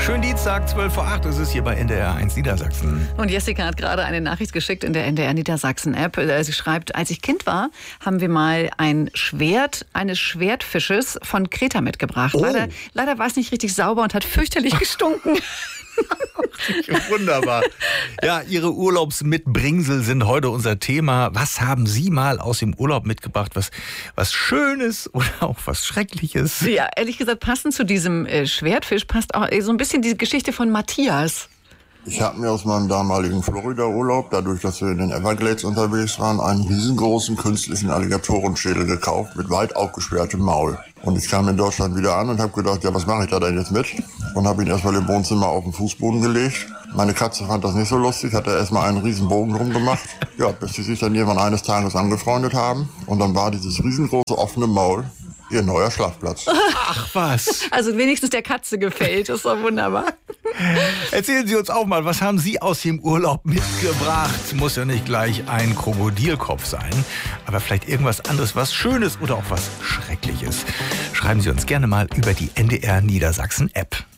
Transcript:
Schönen Dienstag, 12:08 ist es hier bei NDR 1 Niedersachsen. Und Jessica hat gerade eine Nachricht geschickt in der NDR Niedersachsen-App. Sie schreibt, als ich Kind war, haben wir mal ein Schwert eines Schwertfisches von Kreta mitgebracht. Oh. Leider war es nicht richtig sauber und hat fürchterlich gestunken. Wunderbar. Ja, Ihre Urlaubsmitbringsel sind heute unser Thema. Was haben Sie mal aus dem Urlaub mitgebracht? Was Schönes oder auch was Schreckliches? Ja, ehrlich gesagt, passend zu diesem Schwertfisch passt auch so ein bisschen die Geschichte von Matthias. Ich habe mir aus meinem damaligen Florida-Urlaub, dadurch, dass wir in den Everglades unterwegs waren, einen riesengroßen künstlichen Alligatorenschädel gekauft mit weit aufgesperrtem Maul. Und ich kam in Deutschland wieder an und habe gedacht, ja, was mache ich da denn jetzt mit? Und habe ihn erstmal im Wohnzimmer auf den Fußboden gelegt. Meine Katze fand das nicht so lustig, hat da erstmal einen riesen Bogen drum gemacht. Ja, bis sie sich dann irgendwann eines Tages angefreundet haben. Und dann war dieses riesengroße offene Maul ihr neuer Schlafplatz. Ach was. Also wenigstens der Katze gefällt, ist doch wunderbar. Erzählen Sie uns auch mal, was haben Sie aus dem Urlaub mitgebracht? Muss ja nicht gleich ein Krokodilkopf sein, aber vielleicht irgendwas anderes, was Schönes oder auch was Schreckliches. Schreiben Sie uns gerne mal über die NDR Niedersachsen App.